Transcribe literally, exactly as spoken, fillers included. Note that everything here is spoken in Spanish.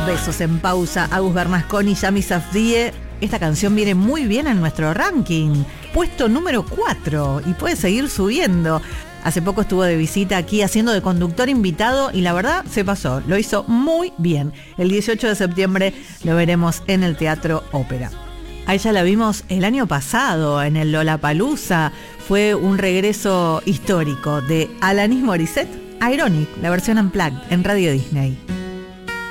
Besos en pausa, Agus Bernasconi, Yami Safdie. Esta canción viene muy bien en nuestro ranking, puesto número cuatro, y puede seguir subiendo. Hace poco estuvo de visita aquí haciendo de conductor invitado y la verdad se pasó, lo hizo muy bien. El dieciocho de septiembre lo veremos en el Teatro Ópera. A ella la vimos el año pasado en el Lollapalooza. Fue un regreso histórico de Alanis Morissette, Ironic, la versión unplugged en Radio Disney.